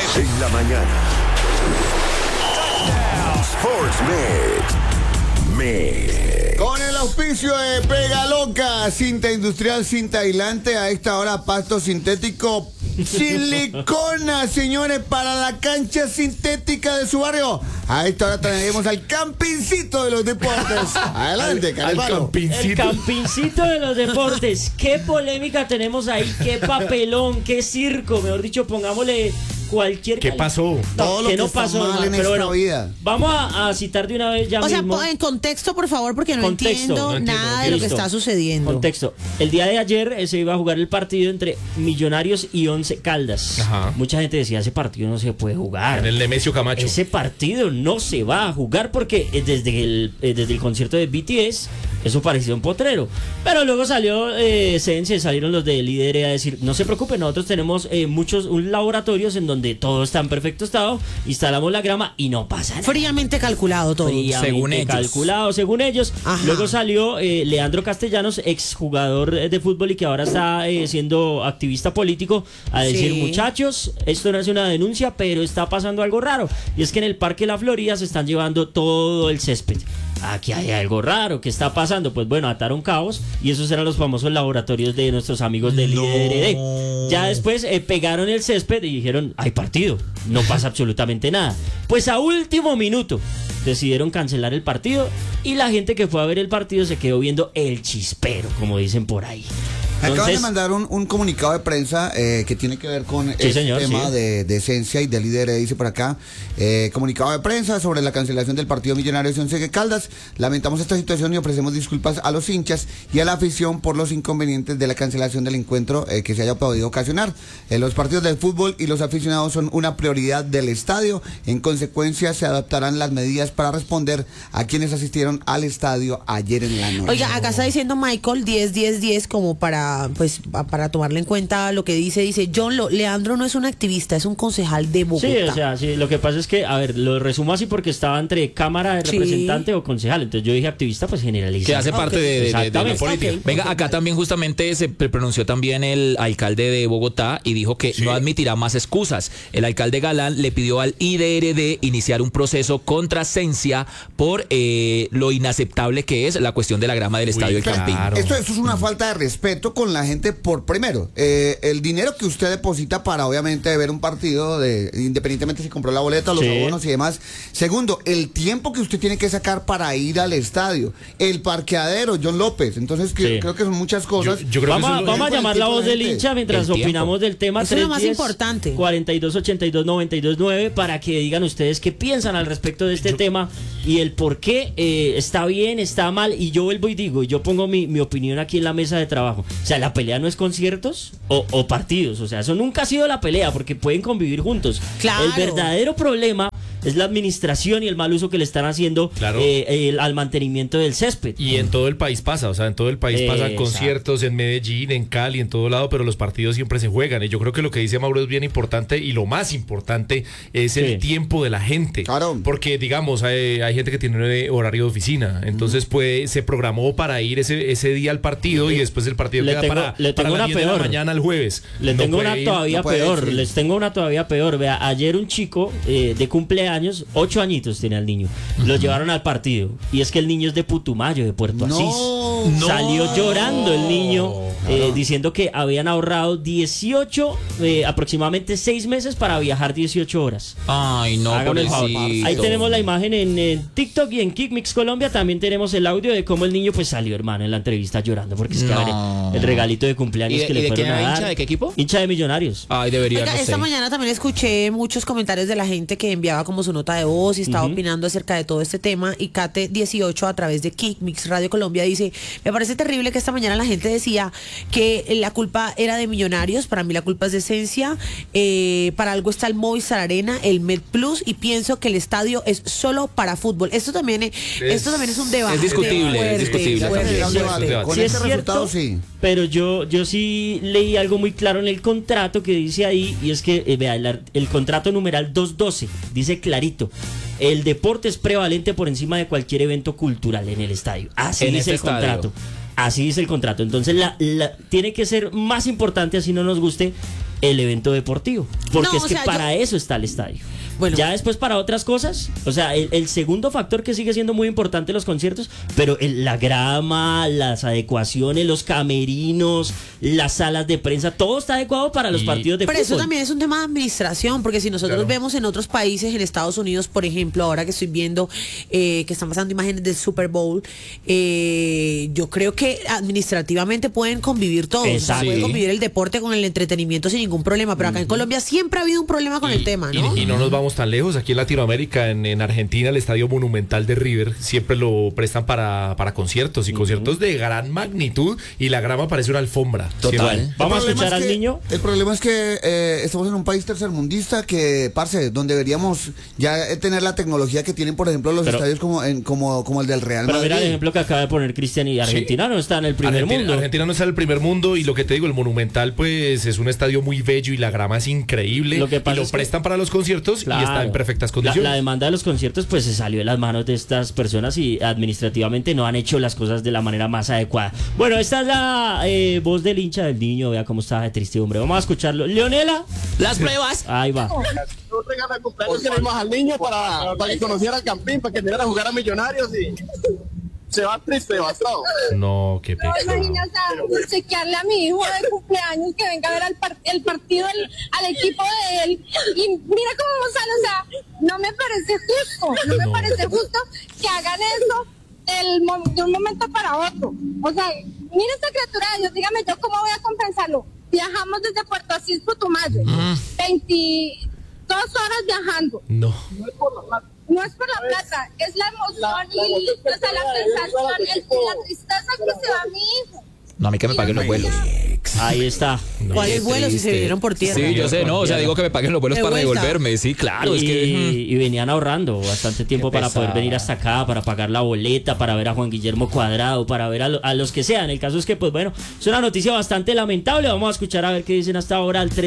En la mañana. Sports Mix. Con el auspicio de Pega Loca, cinta industrial, cinta aislante, a esta hora pasto sintético, silicona, señores, para la cancha sintética de su barrio. A esta hora tenemos al campincito de los deportes. Adelante, Carvalho. El campincito de los deportes. Qué polémica tenemos ahí, qué papelón, qué circo. Mejor dicho, pongámosle cualquier... ¿Qué pasó? Todo lo que no está pasó mal nada, en pero esta bueno, vida. vamos a citar de una vez ya mismo. O sea, en contexto, por favor, porque no Contexto, entiendo nada de lo que Listo. está sucediendo. Contexto. El día de ayer se iba a jugar el partido entre Millonarios y Once Caldas. Ajá. Mucha gente decía, ese partido no se puede jugar. En el Nemesio Camacho. Ese partido no se va a jugar porque desde el concierto de BTS eso parecía un potrero. Pero luego salió Sense, salieron los de Líder a decir, no se preocupen, nosotros tenemos muchos laboratorios en donde todo está en perfecto estado, instalamos la grama y no pasa nada. Fríamente calculado todo. Fríamente Según ellos. calculado, según ellos. Ajá. Luego salió Leandro Castellanos, exjugador de fútbol y que ahora está siendo activista político, a decir, Sí. muchachos, esto no es una denuncia, pero está pasando algo raro. Y es que en el Parque La Florida se están llevando todo el césped. Aquí hay algo raro, ¿qué está pasando? Pues bueno, ataron cabos y esos eran los famosos laboratorios de nuestros amigos del IDRD. Ya después pegaron el césped y dijeron, hay partido, no pasa absolutamente nada. Pues a último minuto decidieron cancelar el partido y la gente que fue a ver el partido se quedó viendo el chispero, como dicen por ahí. Me acaban de Entonces, mandar un comunicado de prensa que tiene que ver con este señor, tema sí. de esencia y de líder, dice por acá. Comunicado de prensa sobre la cancelación del partido Millonarios y Once Caldas. Lamentamos esta situación y ofrecemos disculpas a los hinchas y a la afición por los inconvenientes de la cancelación del encuentro que se haya podido ocasionar. Los partidos del fútbol y los aficionados son una prioridad del estadio. En consecuencia, se adoptarán las medidas para responder a quienes asistieron al estadio ayer en la noche. Oiga, acá está diciendo Michael 10 como para tomarle en cuenta lo que dice Leandro no es un activista, es un concejal de Bogotá. sí, o sea, sí, lo que pasa es que, a ver, lo resumo así porque estaba entre Cámara de Sí. Representante o concejal, entonces yo dije activista, pues generaliza. Que hace parte de la Exactamente. política. Ok. Venga, acá también justamente se pronunció también el alcalde de Bogotá y dijo que no admitirá más excusas. El alcalde Galán le pidió al IDRD iniciar un proceso contra Sensia por lo inaceptable que es la cuestión de la grama del estadio del Campín. claro. Esto es una falta de respeto con la gente por, primero, el dinero que usted deposita para obviamente ver un partido, independientemente si compró la boleta, los Sí. abonos y demás. Segundo, el tiempo que usted tiene que sacar para ir al estadio. El parqueadero, John López. Entonces Sí. creo que son muchas cosas. Yo creo Vamos, que eso es lo- vamos a por el llamar la tipo voz de del gente. hincha mientras El tiempo. opinamos del tema. Eso es lo más 310 importante. 4282-929 para que digan ustedes qué piensan al respecto de este tema y el por qué está bien, está mal. Y yo vuelvo y digo, yo pongo mi opinión aquí en la mesa de trabajo. O sea, la pelea no es conciertos o partidos. O sea, eso nunca ha sido la pelea porque pueden convivir juntos. Claro. El verdadero problema es la administración y el mal uso que le están haciendo Claro. al mantenimiento del césped. Y en todo el país pasa, o sea, en todo el país pasan Exacto. conciertos, en Medellín, en Cali, en todo lado, pero los partidos siempre se juegan. Y yo creo que lo que dice Mauro es bien importante y lo más importante es Sí. el tiempo de la gente. Claro. Porque, digamos, hay gente que tiene horario de oficina, entonces se programó para ir ese día al partido y después el partido Le queda tengo- para le tengo las una 10 de la peor. mañana el jueves. Les No tengo puede una ir. todavía no puede peor, ir. les tengo una todavía peor. Vea, ayer un chico de cumpleaños, 8 añitos tenía el niño, lo llevaron al partido. Y es que el niño es de Putumayo, de Puerto No, Asís. no. Salió llorando el niño, diciendo que habían ahorrado 18, aproximadamente 6 meses para viajar 18 horas. Ay, no, Hágame el favor. pobrecito. Ahí tenemos la imagen en TikTok y en Kickmix Colombia. También tenemos el audio de cómo el niño pues salió, hermano, en la entrevista llorando. Porque es que a ver, No. el regalito de cumpleaños ¿Y de- que y le de fueron qué a era dar. hincha? ¿De qué equipo? Hincha de Millonarios. Ay, debería, Oiga, no esta sé. mañana también escuché muchos comentarios de la gente que enviaba como su nota de voz y estaba opinando acerca de todo este tema. Y Kate 18 a través de Kickmix Radio Colombia dice, me parece terrible que esta mañana la gente decía que la culpa era de Millonarios. Para mí la culpa es de Esencia. Para algo está el Movistar Arena, el MedPlus, y pienso que el estadio es solo para fútbol. Esto también es un debate. es discutible, fuerte, es discutible. fuerte, Ya se dirá un fuerte. debate. Con Sí, este es resultado, cierto, sí. pero yo sí leí algo muy claro en el contrato que dice ahí, y es que, vea, el contrato numeral 212 dice clarito, el deporte es prevalente por encima de cualquier evento cultural en el estadio. Así En dice este el estadio. contrato. Así dice el contrato. Entonces tiene que ser más importante, así no nos guste, el evento deportivo. Porque es que para eso está el estadio. Bueno. Ya después para otras cosas, o sea, el segundo factor que sigue siendo muy importante en los conciertos, pero la grama, las adecuaciones, los camerinos, las salas de prensa, todo está adecuado para los partidos de fútbol. Pero eso también es un tema de administración, porque si nosotros vemos en otros países, en Estados Unidos, por ejemplo, ahora que estoy viendo que están pasando imágenes del Super Bowl, yo creo que administrativamente pueden convivir todos. Exacto. Puede convivir el deporte con el entretenimiento sin ningún problema, pero acá en Colombia siempre ha habido un problema con el tema, ¿no? Y no nos vamos tan lejos, aquí en Latinoamérica, en Argentina, el Estadio Monumental de River siempre lo prestan para conciertos y conciertos de gran magnitud, y la grama parece una alfombra. Total. Vamos a escuchar al niño. El problema es que estamos en un país tercermundista que, parce, donde deberíamos ya tener la tecnología que tienen, por ejemplo, los estadios como el del Real Madrid. Pero mira el ejemplo que acaba de poner Cristian, y Argentina no está en el primer mundo. Argentina no está en el primer mundo, y lo que te digo, el Monumental pues es un estadio muy bello y la grama es increíble, y lo prestan para los conciertos, y está en perfectas condiciones. La demanda de los conciertos pues se salió de las manos de estas personas y administrativamente no han hecho las cosas de la manera más adecuada. Bueno, esta es la voz del hincha del niño, vea cómo está de triste, hombre. Vamos a escucharlo. Leonela, las pruebas. Ahí va. Un regalo de cumpleaños que le dimos al niño para que conociera el Campín, para que viniera a jugar a Millonarios, y se va triste, devastado. No, qué pecado. No, imagínate, chequearle a mi hijo de cumpleaños que venga a ver el partido al equipo de él, y mira cómo sale, o sea, no me parece justo que hagan eso de un momento para otro. O sea, mira esta criatura de Dios, dígame yo cómo voy a compensarlo. Viajamos desde Puerto Asís, Putumayo, 22 horas viajando. No. No es por la plata, es la emoción y o sea, la sensación, la tristeza que se va mi hijo. No, a mí que me paguen los vuelos. Ahí está. ¿Cuáles vuelos si se vinieron por tierra? Sí, yo sé, no, o sea, digo que me paguen los vuelos para devolverme, sí, claro. Y venían ahorrando bastante tiempo para poder venir hasta acá, para pagar la boleta, para ver a Juan Guillermo Cuadrado, para ver a los que sean. El caso es que, pues bueno, es una noticia bastante lamentable. Vamos a escuchar a ver qué dicen hasta ahora al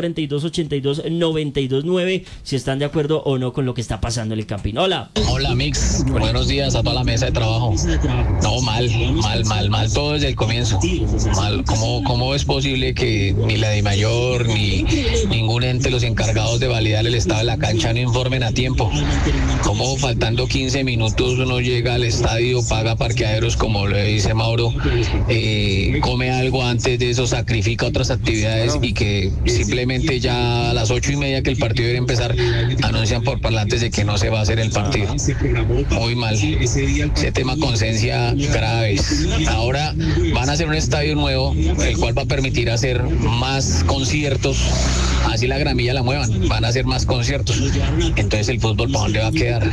310-4282-929, si están de acuerdo o no con lo que está pasando en el Campín. Hola. Hola, Mix. Buenos días a toda la mesa de trabajo. No, mal todo desde el comienzo. Mal. ¿Cómo es posible que ni la DIMAYOR ni ningún ente, los encargados de validar el estado de la cancha, no informen a tiempo? ¿Cómo faltando 15 minutos uno llega al estadio, paga parqueaderos, como le dice Mauro, come algo antes de eso, sacrifica otras actividades, y que simplemente ya a las 8:30 que el partido debe empezar, anuncian por parlantes de que no se va a hacer el partido? Muy mal. Ese tema conciencia graves. Ahora van a hacer un estadio nuevo, el cual va a permitir hacer más conciertos, así la gramilla la muevan, van a hacer más conciertos. Entonces el fútbol, ¿para dónde va a quedar?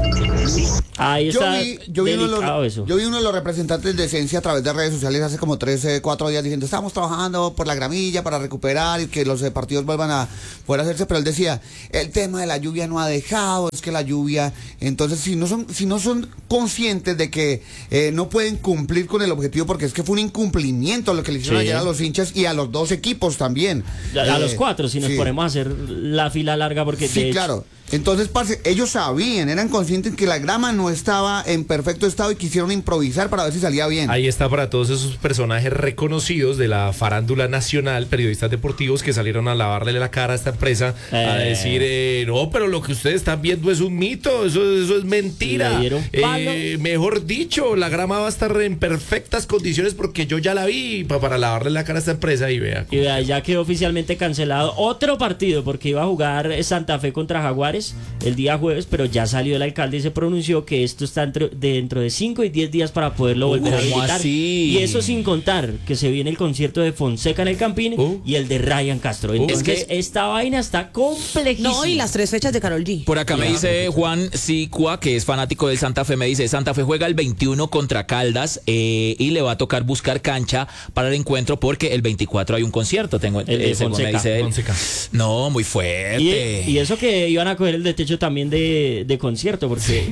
Ahí está. Yo vi uno de los representantes de Esencia a través de redes sociales hace como 4 días diciendo: estamos trabajando por la gramilla para recuperar y que los partidos vuelvan a poder hacerse, pero él decía, el tema de la lluvia no ha dejado, es que la lluvia, entonces si no son conscientes de que no pueden cumplir con el objetivo, porque es que fue un incumplimiento lo que le hicieron ayer a los hinchas y a los dos equipos también. A los 4, si nos ponemos a hacer la fila larga, porque sí, claro. Entonces, parce, ellos sabían, eran conscientes que la grama no estaba en perfecto estado y quisieron improvisar para ver si salía bien. Ahí está para todos esos personajes reconocidos de la farándula nacional, periodistas deportivos que salieron a lavarle la cara a esta empresa, a decir, no, pero lo que ustedes están viendo es un mito, eso es mentira. Mejor dicho, la grama va a estar en perfectas condiciones porque yo ya la vi para lavarle la cara a esta empresa, y vea. Y vea, ya quedó oficialmente cancelado otro partido porque iba a jugar Santa Fe contra Jaguares el día jueves, pero ya salió el alcalde y se pronunció que esto está dentro de 5 y 10 días para poderlo volver a habilitar. Así? Y eso sin contar que se viene el concierto de Fonseca en el Campín y el de Ryan Castro. Entonces esta vaina está complejísima. No, y las 3 fechas de Karol G. Por acá me dice Juan Sicua, que es fanático del Santa Fe, me dice: Santa Fe juega el 21 contra Caldas y le va a tocar buscar cancha para el encuentro porque el 24 hay un concierto. Tengo el de según Fonseca. Me dice él. Fonseca. No, muy fuerte. Y eso que iban a coger el de techo también de concierto, porque para llevar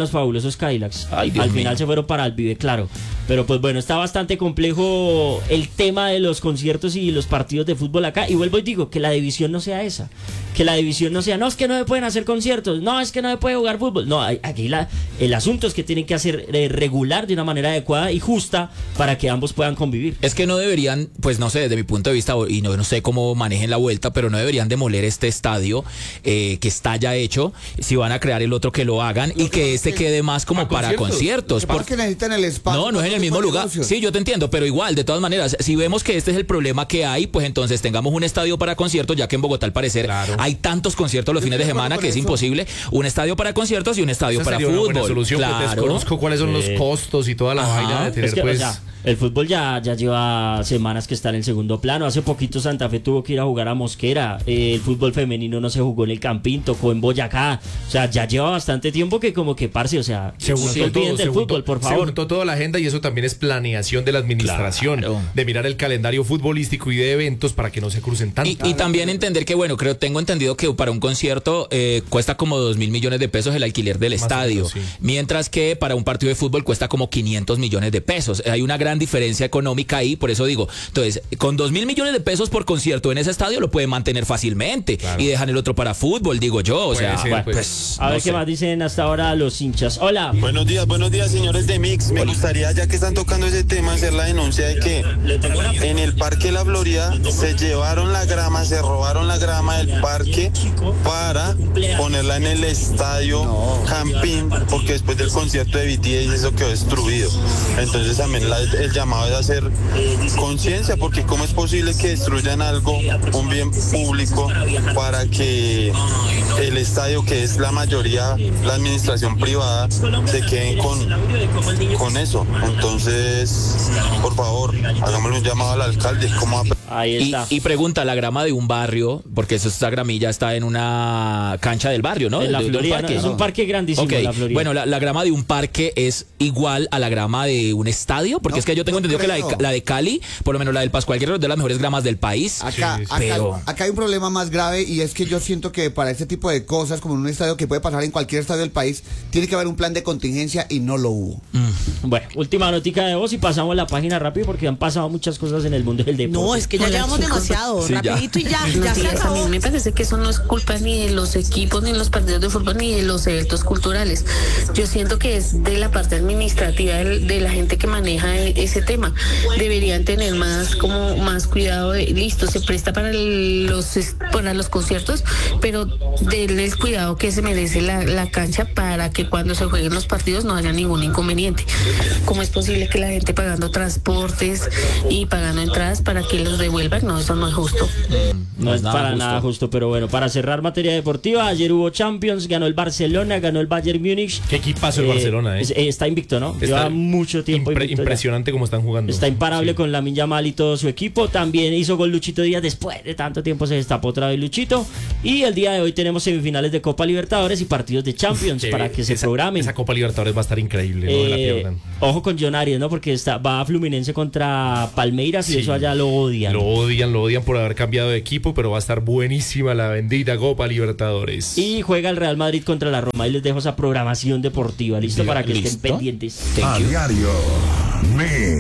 los fabulosos Cadillacs. Ay, Dios Al mío. final se fueron para el Vive, claro. Pero pues bueno, está bastante complejo el tema de los conciertos y los partidos de fútbol acá. Y vuelvo y digo, que la división no sea esa. Que la división no sea, no, es que no se pueden hacer conciertos, no, es que no se puede jugar fútbol. No, aquí el asunto es que tienen que hacer regular de una manera adecuada y justa para que ambos puedan convivir. Es que no deberían, pues no sé, desde mi punto de vista, y no sé cómo manejen la vuelta, pero no deberían demoler este estadio que está ya hecho. Si van a crear el otro, que lo hagan y que este quede más como para conciertos. Porque necesitan el espacio. No es en el mismo lugar. Sí, yo te entiendo, pero igual, de todas maneras, si vemos que este es el problema que hay, pues entonces tengamos un estadio para conciertos, ya que en Bogotá al parecer hay tantos conciertos los fines de semana que es imposible. Un estadio para conciertos y un estadio para Una buena fútbol. solución, pues desconozco cuáles son los costos y toda la vaina de tener Es que, pues... o sea, el fútbol ya lleva semanas que está en el segundo plano. Hace poquito Santa Fe tuvo que ir a jugar a Mosquera. El fútbol femenino no se jugó en el Campín, tocó en Boyacá. O sea, ya lleva bastante tiempo que como que parce, o sea, Se juntó no se olviden del fútbol, por Se favor. juntó toda la agenda y eso también es planeación de la administración, Claro. de mirar el calendario futbolístico y de eventos para que no se crucen tanto. Y también entender que, bueno, tengo entendido que para un concierto cuesta como 2.000 millones de pesos el alquiler del Más o estadio, menos, sí. mientras que para un partido de fútbol cuesta como 500 millones de pesos. Hay una gran diferencia económica ahí, por eso digo, entonces, con 2.000 millones de pesos por concierto en ese estadio lo pueden mantener fácilmente y dejan el otro para fútbol, digo yo, o sea, ser, bueno, pues. pues, A ver no qué sé. más dicen hasta ahora los hinchas. Hola. Buenos días, señores de Mix. Me gustaría, ya que están tocando ese tema, hacer la denuncia de que en el Parque La Florida se llevaron la grama, se robaron la grama del parque para ponerla en el estadio Campín, porque después del concierto de BTS eso quedó destruido. Entonces también el llamado es hacer conciencia, porque cómo es posible que destruyan algo, un bien público, para que el estadio, que es la mayoría, la administración privada, se queden con eso. Entonces, por favor, hagámosle un llamado al alcalde. Ahí está. Y pregunta, la grama de un barrio, porque esa gramilla está en una cancha del barrio, ¿no? En la De un Florida, parque. es un parque grandísimo. Ok, La Florida. bueno, la grama de un parque es igual a la grama de un estadio, porque No, es que yo tengo no entendido que creo. la de Cali, por lo menos la del Pascual Guerrero, es de las mejores gramas del país. Acá pero- hay un problema más grave, y es que yo siento que para este tipo de cosas, como en un estadio que puede pasar en cualquier estadio del país, tiene que haber un plan de contingencia y no lo hubo. Bueno, última notica de voz y pasamos la página rápido porque han pasado muchas cosas en el mundo del deporte. No, es que ya Hola, llevamos chicos. demasiado, Sí, ya. rapidito y ya Buenos se días. A acabó. mí me parece que eso no es culpa ni de los equipos, ni de los partidos de fútbol, ni de los eventos culturales. Yo siento que es de la parte administrativa de la gente que maneja ese tema. Deberían tener más cuidado listo, se presta para los conciertos, pero denle el cuidado que se merece la cancha para que cuando se jueguen los partidos no haya ningún inconveniente. ¿Cómo es posible que la gente pagando transportes y pagando entradas para que los devuelvan? No, eso no es justo. No es para justo. nada justo, pero bueno, para cerrar materia deportiva, ayer hubo Champions, ganó el Barcelona, ganó el Bayern Múnich. Qué equipazo el Barcelona, Está invicto, ¿no? Lleva mucho tiempo invicto ya. impresionante cómo están jugando. Está imparable Sí. con Lamine Yamal y todo su equipo. También hizo gol Luchito Díaz, después de tanto tiempo se destapó otra vez Luchito. Y el día de hoy tenemos semifinales de Copa Libertadores y partidos de Champions para que se programen. Esa Copa Libertadores va a estar increíble, no la pierdan. Ojo con John Arias, ¿no? Porque va a Fluminense contra Palmeiras y Sí. eso allá lo odian. Lo odian por haber cambiado de equipo, pero va a estar buenísima la bendita Copa Libertadores. Y juega el Real Madrid contra la Roma. Y les dejo esa programación deportiva, ¿listo? Para que estén ¿Listo? pendientes. Thank you. Diario Mix.